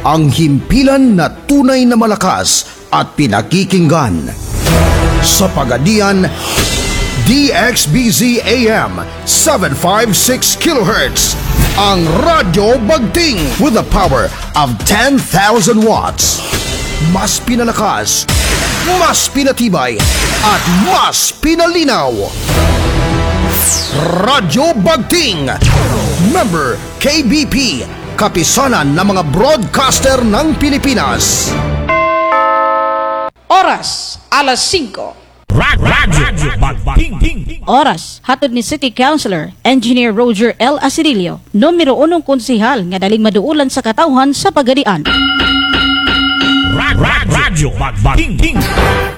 ang himpilan na tunay na malakas at pinakikinggan. Sa Pagadian, DXBZ AM 756 kHz, ang Radyo Bagting with a power of 10,000 watts. Mas pinalakas, mas pinatibay, at mas pinalinaw. Radyo Bagting, member KBP, kapisanan ng mga broadcaster ng Pilipinas. Oras, alas 5. Radyo Bagting. Oras, hatod ni City Councilor, Engineer Roger L. Asirilio, numero 1 konsehal nga daling maduulan sa katawhan sa Pagadian. Radyo Bagting.